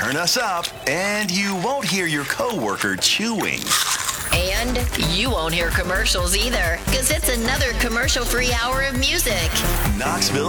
turn us up, and you won't hear your coworker chewing. And you won't hear commercials either, because it's another commercial-free hour of music. Knoxville